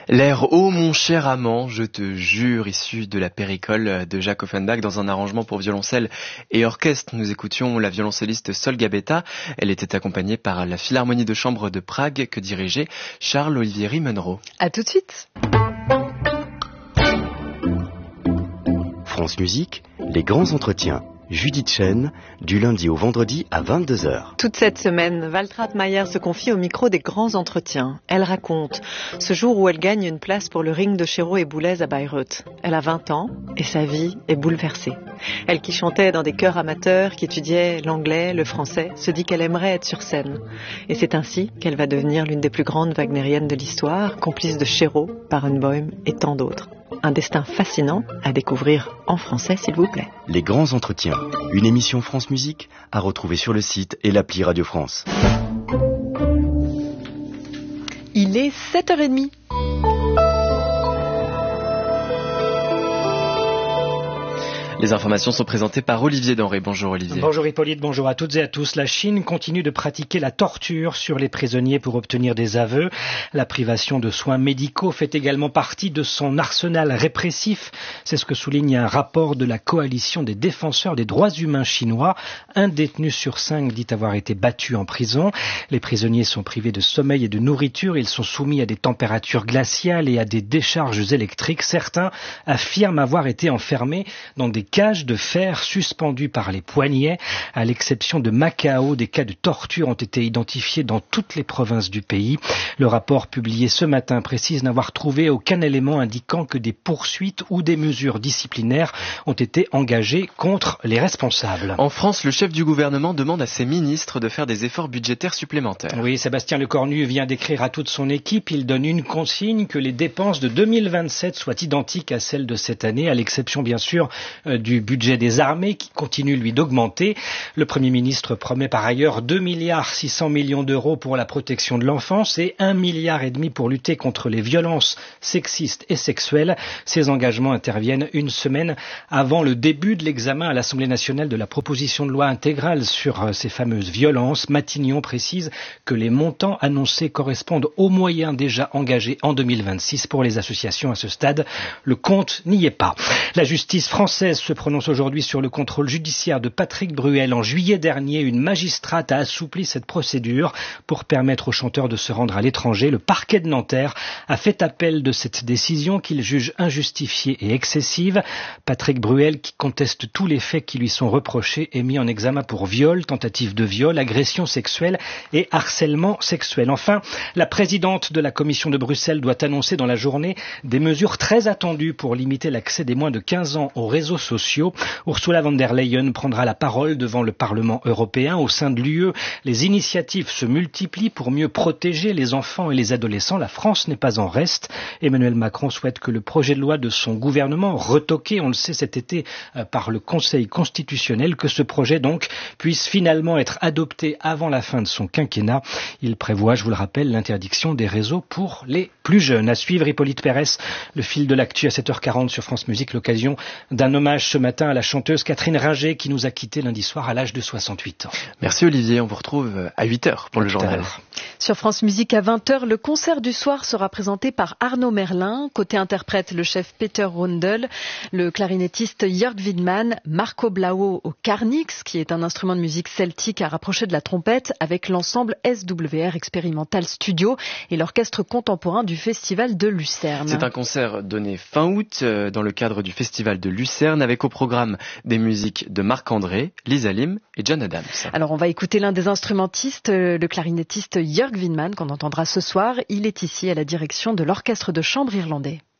L'air ô mon cher amant, je te jure, issu de la Péricole de Jacques Offenbach dans un arrangement pour violoncelle et orchestre. Nous écoutions la violoncelliste Sol Gabetta. Elle était accompagnée par la Philharmonie de chambre de Prague que dirigeait Charles-Olivier Rimenrow. À tout de suite. France Musique, les grands entretiens. Judith Chen, du lundi au vendredi à 22h. Toute cette semaine, Waltraud Maier se confie au micro des grands entretiens. Elle raconte ce jour où elle gagne une place pour le ring de Chéreau et Boulez à Bayreuth. Elle a 20 ans et sa vie est bouleversée. Elle qui chantait dans des chœurs amateurs, qui étudiait l'anglais, le français, se dit qu'elle aimerait être sur scène. Et c'est ainsi qu'elle va devenir l'une des plus grandes wagnériennes de l'histoire, complice de Chéreau, Barenboim et tant d'autres. Un destin fascinant à découvrir en français, s'il vous plaît. Les grands entretiens, une émission France Musique à retrouver sur le site et l'appli Radio France. Il est 7h30. Les informations sont présentées par Olivier Denré. Bonjour Olivier. Bonjour Hippolyte, bonjour à toutes et à tous. La Chine continue de pratiquer la torture sur les prisonniers pour obtenir des aveux. La privation de soins médicaux fait également partie de son arsenal répressif. C'est ce que souligne un rapport de la coalition des défenseurs des droits humains chinois. Un détenu sur 5 dit avoir été battu en prison. Les prisonniers sont privés de sommeil et de nourriture. Ils sont soumis à des températures glaciales et à des décharges électriques. Certains affirment avoir été enfermés dans des cages de fer suspendues par les poignets. À l'exception de Macao, des cas de torture ont été identifiés dans toutes les provinces du pays. Le rapport publié ce matin précise n'avoir trouvé aucun élément indiquant que des poursuites ou des mesures disciplinaires ont été engagées contre les responsables. En France, le chef du gouvernement demande à ses ministres de faire des efforts budgétaires supplémentaires. Oui, Sébastien Lecornu vient d'écrire à toute son équipe. Il donne une consigne que les dépenses de 2027 soient identiques à celles de cette année, à l'exception bien sûr du budget des armées qui continue lui d'augmenter. Le Premier ministre promet par ailleurs 2,6 milliards d'euros pour la protection de l'enfance et 1,5 milliard pour lutter contre les violences sexistes et sexuelles. Ces engagements interviennent une semaine avant le début de l'examen à l'Assemblée nationale de la proposition de loi intégrale sur ces fameuses violences. Matignon précise que les montants annoncés correspondent aux moyens déjà engagés en 2026 pour les associations à ce stade. Le compte n'y est pas. La justice française se prononce aujourd'hui sur le contrôle judiciaire de Patrick Bruel. En juillet dernier, une magistrate a assoupli cette procédure pour permettre aux chanteurs de se rendre à l'étranger. Le parquet de Nanterre a fait appel de cette décision qu'il juge injustifiée et excessive. Patrick Bruel, qui conteste tous les faits qui lui sont reprochés, est mis en examen pour viol, tentative de viol, agression sexuelle et harcèlement sexuel. Enfin, la présidente de la Commission de Bruxelles doit annoncer dans la journée des mesures très attendues pour limiter l'accès des moins de 15 ans aux réseaux sociaux. Ursula von der Leyen prendra la parole devant le Parlement européen. Au sein de l'UE, les initiatives se multiplient pour mieux protéger les enfants et les adolescents. La France n'est pas en reste. Emmanuel Macron souhaite que le projet de loi de son gouvernement, retoqué, on le sait cet été, par le Conseil constitutionnel, que ce projet donc puisse finalement être adopté avant la fin de son quinquennat. Il prévoit, je vous le rappelle, l'interdiction des réseaux pour les plus jeunes. À suivre, Hippolyte Pérès, le fil de l'actu à 7h40 sur France Musique, l'occasion d'un hommage ce matin à la chanteuse Catherine Ringer qui nous a quittés lundi soir à l'âge de 68 ans. Merci Olivier, on vous retrouve à 8h pour le journal. Sur France Musique à 20h, le concert du soir sera présenté par Arnaud Merlin. Côté interprète, le chef Peter Rundel, le clarinettiste Jörg Widmann, Marco Blau au Carnix, qui est un instrument de musique celtique à rapprocher de la trompette, avec l'ensemble SWR Experimental Studio et l'orchestre contemporain du Festival de Lucerne. C'est un concert donné fin août dans le cadre du Festival de Lucerne avec au programme des musiques de Marc-André, Lisa Lim et John Adams. Alors on va écouter l'un des instrumentistes, le clarinettiste Jörg Widmann qu'on entendra ce soir. Il est ici à la direction de l'orchestre de chambre irlandais.